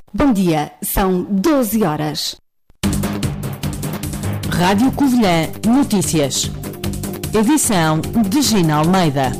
Bom dia, são 12 horas. Rádio Covilhã Notícias. Edição de Gina Almeida.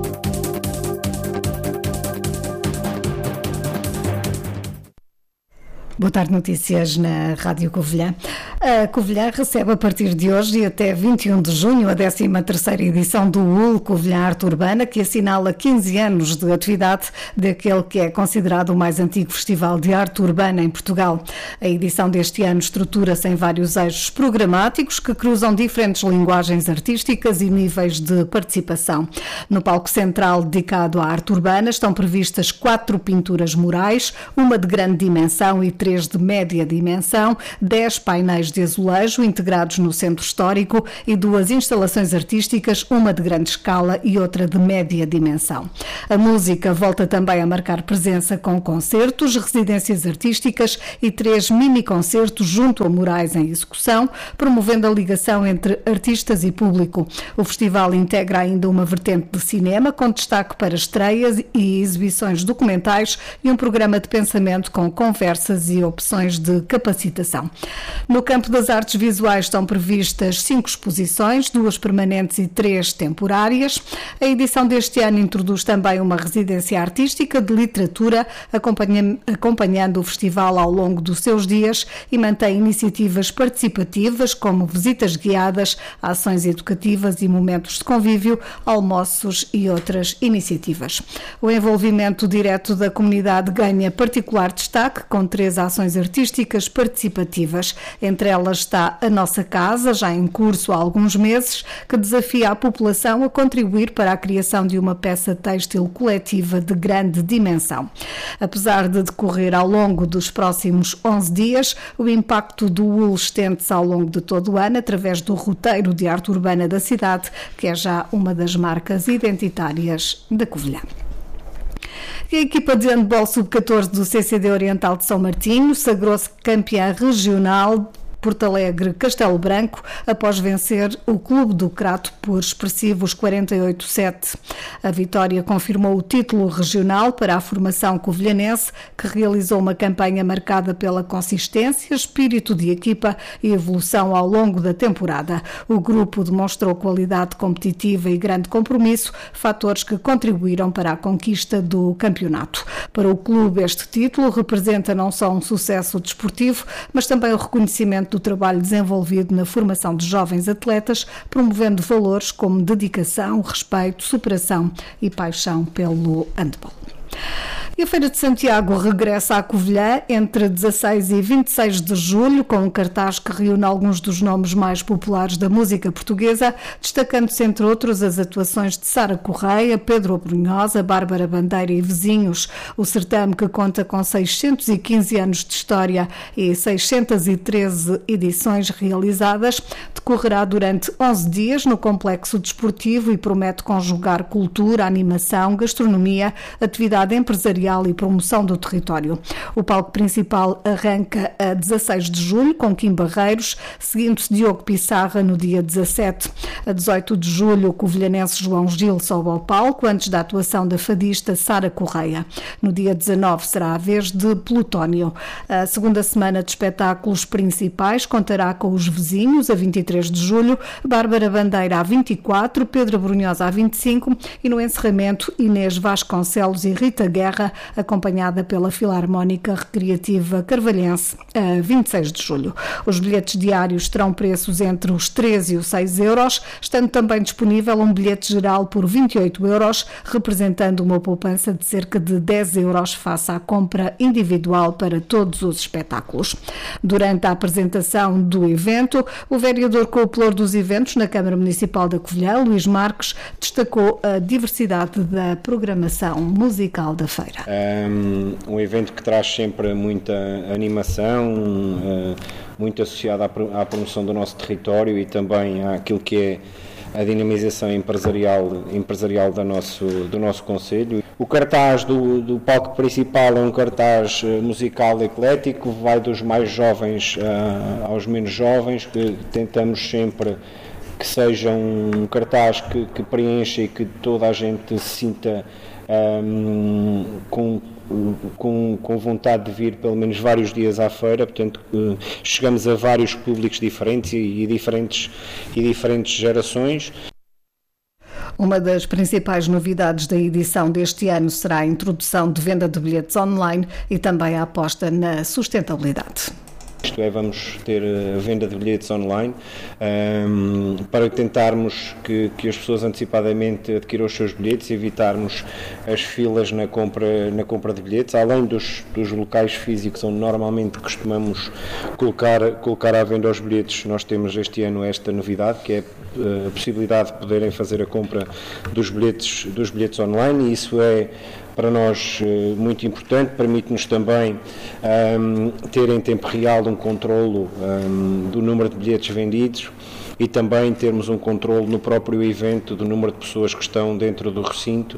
Boa tarde, notícias na Rádio Covilhã. A Covilhã recebe a partir de hoje e até 21 de junho a 13ª edição do UL Covilhã Arte Urbana, que assinala 15 anos de atividade daquele que é considerado o mais antigo festival de arte urbana em Portugal. A edição deste ano estrutura-se em vários eixos programáticos que cruzam diferentes linguagens artísticas e níveis de participação. No palco central dedicado à arte urbana estão previstas 4 pinturas murais, uma de grande dimensão e 3 de média dimensão, 10 painéis de azulejo integrados no centro histórico e 2 instalações artísticas, uma de grande escala e outra de média dimensão. A música volta também a marcar presença com concertos, residências artísticas e 3 mini-concertos junto a murais em execução, promovendo a ligação entre artistas e público. O festival integra ainda uma vertente de cinema, com destaque para estreias e exibições documentais e um programa de pensamento com conversas e opções de capacitação. No campo das artes visuais estão previstas 5 exposições, 2 permanentes e 3 temporárias. A edição deste ano introduz também uma residência artística de literatura, acompanhando o festival ao longo dos seus dias, e mantém iniciativas participativas como visitas guiadas, ações educativas e momentos de convívio, almoços e outras iniciativas. O envolvimento direto da comunidade ganha particular destaque, com 3 ações artísticas participativas. Entre elas está a Nossa Casa, já em curso há alguns meses, que desafia a população a contribuir para a criação de uma peça têxtil coletiva de grande dimensão. Apesar de decorrer ao longo dos próximos 11 dias, o impacto do UL estende-se ao longo de todo o ano através do roteiro de arte urbana da cidade, que é já uma das marcas identitárias da Covilhã. A equipa de handball sub-14 do CCD Oriental de São Martinho sagrou-se campeã regional Porto Alegre Castelo Branco após vencer o Clube do Crato por expressivos 48-7. A vitória confirmou o título regional para a formação covilhanense, que realizou uma campanha marcada pela consistência, espírito de equipa e evolução ao longo da temporada. O grupo demonstrou qualidade competitiva e grande compromisso, fatores que contribuíram para a conquista do campeonato. Para o clube, este título representa não só um sucesso desportivo, mas também o reconhecimento do trabalho desenvolvido na formação de jovens atletas, promovendo valores como dedicação, respeito, superação e paixão pelo handball. E a Feira de Santiago regressa à Covilhã entre 16 e 26 de julho, com um cartaz que reúne alguns dos nomes mais populares da música portuguesa, destacando-se, entre outros, as atuações de Sara Correia, Pedro Brunhosa, Bárbara Bandeira e vizinhos. O certame, que conta com 615 anos de história e 613 edições realizadas, decorrerá durante 11 dias no complexo desportivo e promete conjugar cultura, animação, gastronomia, atividade empresarial e promoção do território. O palco principal arranca a 16 de julho com Kim Barreiros, seguindo-se Diogo Pissarra no dia 17. A 18 de julho, o covilhanense João Gil sobe ao palco antes da atuação da fadista Sara Correia. No dia 19 será a vez de Plutónio. A segunda semana de espetáculos principais contará com os vizinhos a 23 de julho, Bárbara Bandeira a 24, Pedro Brunhosa a 25 e no encerramento Inês Vasconcelos e Rita Guerra, acompanhada pela Filarmónica Recreativa Carvalhense, a 26 de julho. Os bilhetes diários terão preços entre os 3 e os 6 euros, estando também disponível um bilhete geral por 28 euros, representando uma poupança de cerca de 10 euros face à compra individual para todos os espetáculos. Durante a apresentação do evento, o vereador com o pelouro dos eventos na Câmara Municipal da Covilhã, Luís Marques, destacou a diversidade da programação musical da feira. Um evento que traz sempre muita animação, muito associado à promoção do nosso território e também àquilo que é a dinamização empresarial do nosso concelho. O cartaz do palco principal é um cartaz musical eclético, vai dos mais jovens aos menos jovens, que tentamos sempre que seja um cartaz que preencha e que toda a gente se sinta com com vontade de vir pelo menos vários dias à feira, portanto chegamos a vários públicos diferentes e diferentes gerações. Uma das principais novidades da edição deste ano será a introdução de venda de bilhetes online e também a aposta na sustentabilidade. Isto é, vamos ter a venda de bilhetes online para tentarmos que as pessoas antecipadamente adquiram os seus bilhetes e evitarmos as filas na compra de bilhetes, além dos locais físicos onde normalmente costumamos colocar à venda os bilhetes. Nós temos este ano esta novidade, que é a possibilidade de poderem fazer a compra dos bilhetes online, e isso é para nós muito importante, permite-nos também ter em tempo real um controlo do número de bilhetes vendidos e também termos um controlo no próprio evento do número de pessoas que estão dentro do recinto.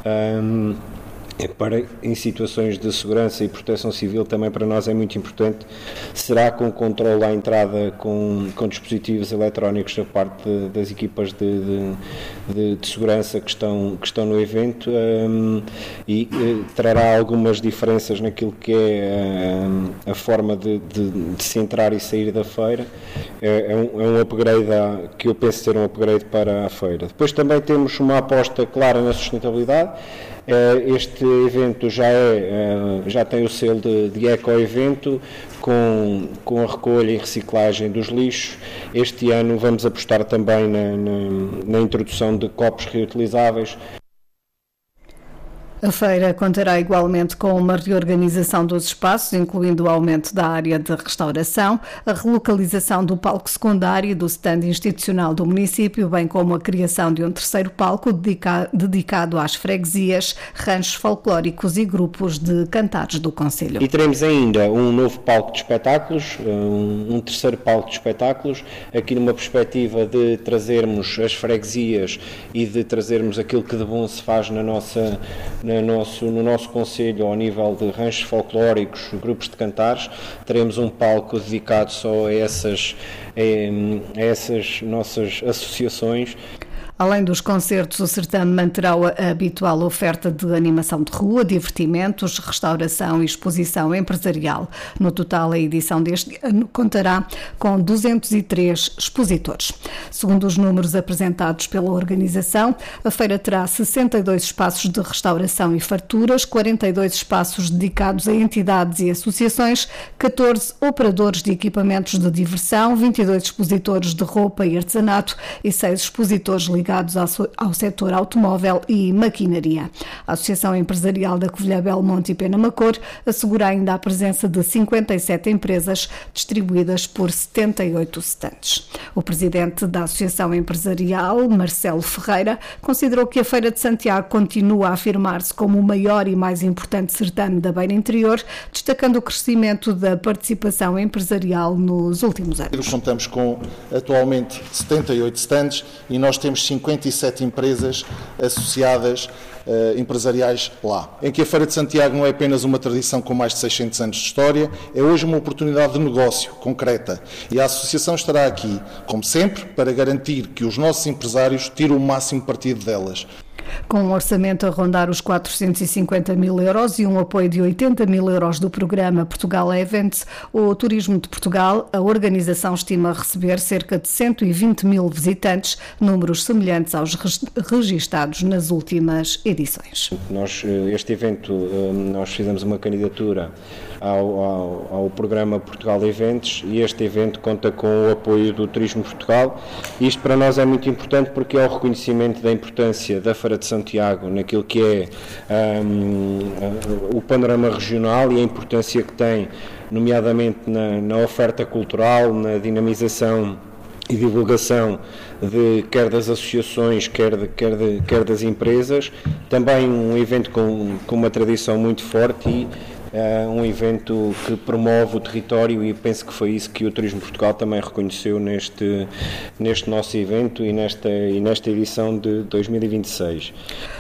Em situações de segurança e proteção civil também para nós é muito importante. Será com controle à entrada com dispositivos eletrónicos da parte das equipas de segurança que estão no evento, e trará algumas diferenças naquilo que é a forma de se entrar e sair da feira. É um upgrade que eu penso ser um upgrade para a feira. Depois também temos uma aposta clara na sustentabilidade. Este evento já tem o selo de eco-evento, com a recolha e reciclagem dos lixos. Este ano vamos apostar também na introdução de copos reutilizáveis. A feira contará igualmente com uma reorganização dos espaços, incluindo o aumento da área de restauração, a relocalização do palco secundário e do stand institucional do município, bem como a criação de um terceiro palco dedicado às freguesias, ranchos folclóricos e grupos de cantares do concelho. E teremos ainda um novo palco de espetáculos, um terceiro palco de espetáculos, aqui numa perspectiva de trazermos as freguesias e de trazermos aquilo que de bom se faz no nosso concelho ao nível de ranchos folclóricos, grupos de cantares. Teremos um palco dedicado só a essas nossas associações. Além dos concertos, o certame manterá a habitual oferta de animação de rua, divertimentos, restauração e exposição empresarial. No total, a edição deste ano contará com 203 expositores. Segundo os números apresentados pela organização, a feira terá 62 espaços de restauração e farturas, 42 espaços dedicados a entidades e associações, 14 operadores de equipamentos de diversão, 22 expositores de roupa e artesanato e 6 expositores ligados ao setor automóvel e maquinaria. A Associação Empresarial da Covilhã Belmonte e Penamacor assegura ainda a presença de 57 empresas distribuídas por 78 stands. O presidente da Associação Empresarial, Marcelo Ferreira, considerou que a Feira de Santiago continua a afirmar-se como o maior e mais importante certame da Beira Interior, destacando o crescimento da participação empresarial nos últimos anos. Contamos com atualmente 78 stands e nós temos 57 empresas associadas empresariais lá, em que a Feira de Santiago não é apenas uma tradição com mais de 600 anos de história, é hoje uma oportunidade de negócio concreta, e a Associação estará aqui, como sempre, para garantir que os nossos empresários tiram o máximo partido delas. Com um orçamento a rondar os 450 mil euros e um apoio de 80 mil euros do programa Portugal Events, o Turismo de Portugal, a organização estima receber cerca de 120 mil visitantes, números semelhantes aos registados nas últimas edições. Este evento, nós fizemos uma candidatura ao programa Portugal Events, e este evento conta com o apoio do Turismo de Portugal. Isto para nós é muito importante porque é o reconhecimento da importância da Feira de Santiago naquilo que é o panorama regional e a importância que tem, nomeadamente na oferta cultural, na dinamização e divulgação quer das associações, quer das empresas. Também um evento com uma tradição muito forte e um evento que promove o território, e penso que foi isso que o Turismo Portugal também reconheceu neste nosso evento e nesta edição de 2026.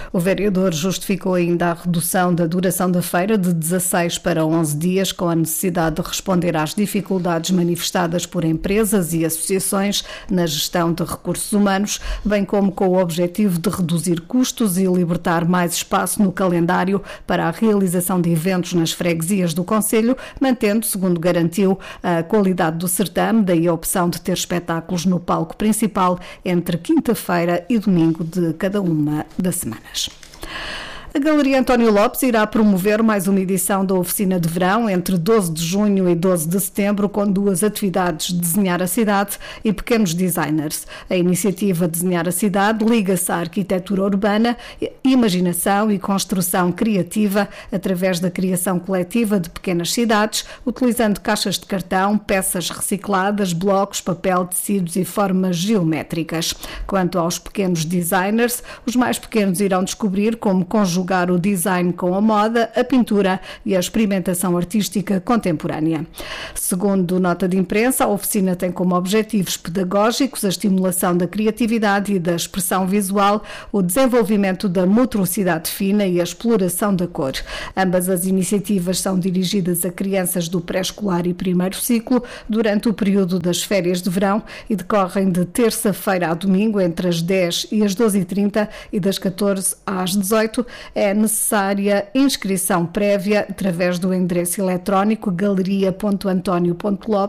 O vereador justificou ainda a redução da duração da feira de 16 para 11 dias, com a necessidade de responder às dificuldades manifestadas por empresas e associações na gestão de recursos humanos, bem como com o objetivo de reduzir custos e libertar mais espaço no calendário para a realização de eventos nas freguesias do concelho, mantendo, segundo garantiu, a qualidade do certame, daí a opção de ter espetáculos no palco principal entre quinta-feira e domingo de cada uma das semanas. A Galeria António Lopes irá promover mais uma edição da Oficina de Verão entre 12 de junho e 12 de setembro, com 2 atividades: Desenhar a Cidade e Pequenos Designers. A iniciativa Desenhar a Cidade liga-se à arquitetura urbana, imaginação e construção criativa através da criação coletiva de pequenas cidades, utilizando caixas de cartão, peças recicladas, blocos, papel, tecidos e formas geométricas. Quanto aos pequenos designers, os mais pequenos irão descobrir como conjugar o design com a moda, a pintura e a experimentação artística contemporânea. Segundo nota de imprensa, a oficina tem como objetivos pedagógicos a estimulação da criatividade e da expressão visual, o desenvolvimento da motricidade fina e a exploração da cor. Ambas as iniciativas são dirigidas a crianças do pré-escolar e primeiro ciclo durante o período das férias de verão e decorrem de terça-feira a domingo entre as 10 e as 12h30 e das 14 às 18. É necessária inscrição prévia através do endereço eletrónico galeria.antonio.lopes